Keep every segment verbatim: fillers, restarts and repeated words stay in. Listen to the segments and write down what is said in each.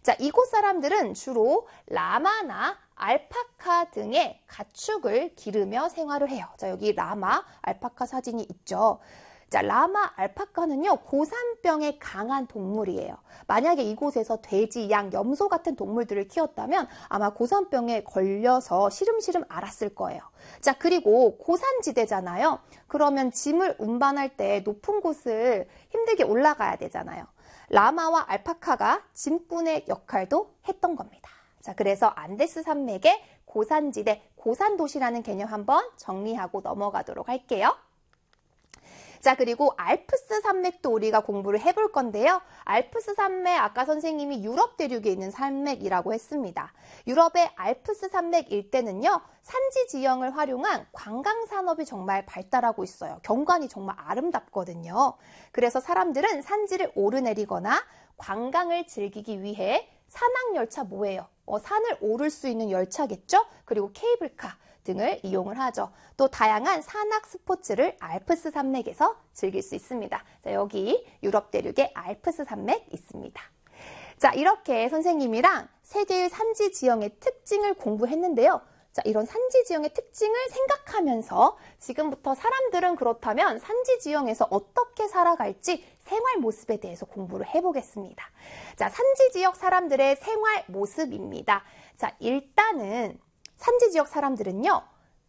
자, 이곳 사람들은 주로 라마나 알파카 등의 가축을 기르며 생활을 해요. 자, 여기 라마, 알파카 사진이 있죠. 자, 라마, 알파카는요, 고산병에 강한 동물이에요. 만약에 이곳에서 돼지, 양, 염소 같은 동물들을 키웠다면 아마 고산병에 걸려서 시름시름 앓았을 거예요. 자, 그리고 고산지대잖아요. 그러면 짐을 운반할 때 높은 곳을 힘들게 올라가야 되잖아요. 라마와 알파카가 짐꾼의 역할도 했던 겁니다. 자, 그래서 안데스 산맥의 고산지대, 고산도시라는 개념 한번 정리하고 넘어가도록 할게요. 자, 그리고 알프스 산맥도 우리가 공부를 해볼 건데요. 알프스 산맥, 아까 선생님이 유럽 대륙에 있는 산맥이라고 했습니다. 유럽의 알프스 산맥 일대는요, 산지 지형을 활용한 관광 산업이 정말 발달하고 있어요. 경관이 정말 아름답거든요. 그래서 사람들은 산지를 오르내리거나 관광을 즐기기 위해 산악열차 뭐예요? 어, 산을 오를 수 있는 열차겠죠? 그리고 케이블카 등을 이용을 하죠. 또 다양한 산악 스포츠를 알프스 산맥에서 즐길 수 있습니다. 자, 여기 유럽 대륙에 알프스 산맥 있습니다. 자, 이렇게 선생님이랑 세계의 산지 지형의 특징을 공부했는데요. 자, 이런 산지 지형의 특징을 생각하면서 지금부터 사람들은 그렇다면 산지 지형에서 어떻게 살아갈지 생활 모습에 대해서 공부를 해보겠습니다. 자, 산지 지역 사람들의 생활 모습입니다. 자, 일단은 산지 지역 사람들은요,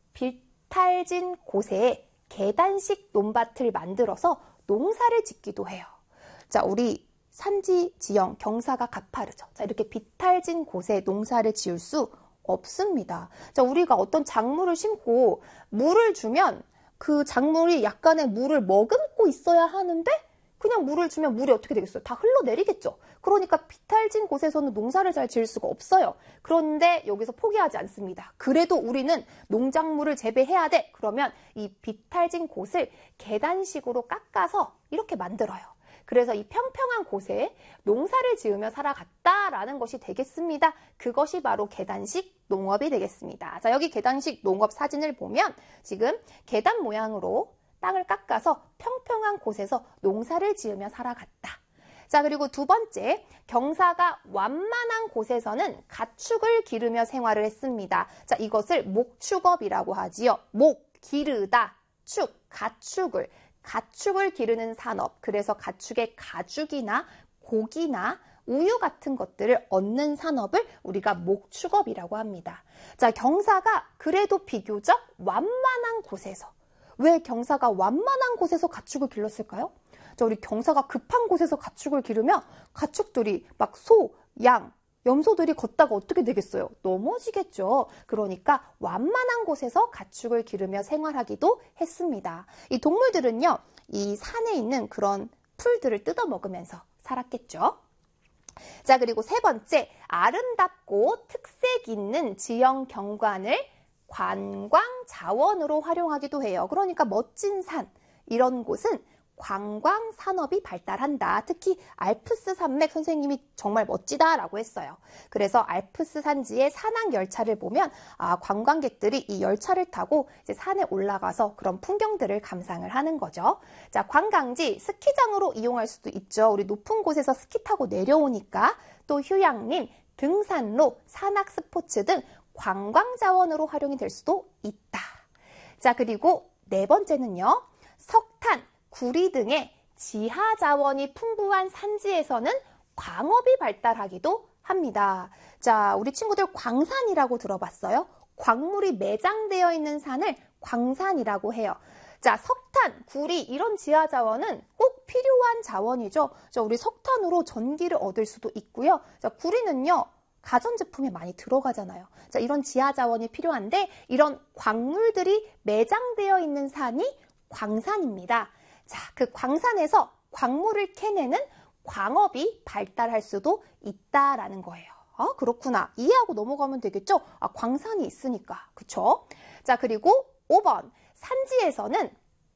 비탈진 곳에 계단식 논밭을 만들어서 농사를 짓기도 해요. 자, 우리 산지 지형 경사가 가파르죠. 자, 이렇게 비탈진 곳에 농사를 지을 수 없습니다. 자, 우리가 어떤 작물을 심고 물을 주면 그 작물이 약간의 물을 머금고 있어야 하는데 그냥 물을 주면 물이 어떻게 되겠어요? 다 흘러내리겠죠. 그러니까 비탈진 곳에서는 농사를 잘 지을 수가 없어요. 그런데 여기서 포기하지 않습니다. 그래도 우리는 농작물을 재배해야 돼. 그러면 이 비탈진 곳을 계단식으로 깎아서 이렇게 만들어요. 그래서 이 평평한 곳에 농사를 지으며 살아갔다라는 것이 되겠습니다. 그것이 바로 계단식 농업이 되겠습니다. 자, 여기 계단식 농업 사진을 보면 지금 계단 모양으로 땅을 깎아서 평평한 곳에서 농사를 지으며 살아갔다. 자, 그리고 두 번째, 경사가 완만한 곳에서는 가축을 기르며 생활을 했습니다. 자, 이것을 목축업이라고 하지요. 목, 기르다, 축, 가축을, 가축을 기르는 산업. 그래서 가축의 가죽이나 고기나 우유 같은 것들을 얻는 산업을 우리가 목축업이라고 합니다. 자, 경사가 그래도 비교적 완만한 곳에서, 왜 경사가 완만한 곳에서 가축을 길렀을까요? 자, 우리 경사가 급한 곳에서 가축을 기르면 가축들이 막 소, 양, 염소들이 걷다가 어떻게 되겠어요? 넘어지겠죠. 그러니까 완만한 곳에서 가축을 기르며 생활하기도 했습니다. 이 동물들은요, 이 산에 있는 그런 풀들을 뜯어 먹으면서 살았겠죠. 자, 그리고 세 번째, 아름답고 특색 있는 지형 경관을 관광 자원으로 활용하기도 해요. 그러니까 멋진 산, 이런 곳은 관광 산업이 발달한다. 특히 알프스 산맥, 선생님이 정말 멋지다라고 했어요. 그래서 알프스 산지의 산악 열차를 보면 아, 관광객들이 이 열차를 타고 이제 산에 올라가서 그런 풍경들을 감상을 하는 거죠. 자, 관광지, 스키장으로 이용할 수도 있죠. 우리 높은 곳에서 스키 타고 내려오니까. 또 휴양림, 등산로, 산악 스포츠 등 관광 자원으로 활용이 될 수도 있다. 자, 그리고 네 번째는요, 석탄, 구리 등의 지하 자원이 풍부한 산지에서는 광업이 발달하기도 합니다. 자, 우리 친구들 광산이라고 들어봤어요? 광물이 매장되어 있는 산을 광산이라고 해요. 자, 석탄, 구리 이런 지하 자원은 꼭 필요한 자원이죠. 자, 우리 석탄으로 전기를 얻을 수도 있고요. 자, 구리는요, 가전제품에 많이 들어가잖아요. 자, 이런 지하 자원이 필요한데 이런 광물들이 매장되어 있는 산이 광산입니다. 자, 그 광산에서 광물을 캐내는 광업이 발달할 수도 있다라는 거예요. 아, 그렇구나. 이해하고 넘어가면 되겠죠? 아, 광산이 있으니까. 그쵸? 자, 그리고 오 번. 산지에서는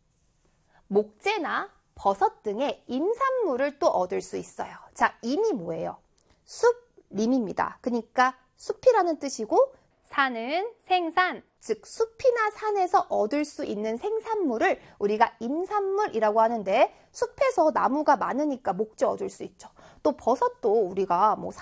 목재나 버섯 등의 임산물을 또 얻을 수 있어요. 자, 임이 뭐예요? 숲, 림입니다. 그러니까 숲이라는 뜻이고 산은 생산, 즉 숲이나 산에서 얻을 수 있는 생산물을 우리가 임산물이라고 하는데 숲에서 나무가 많으니까 목재 얻을 수 있죠. 또 버섯도 우리가 뭐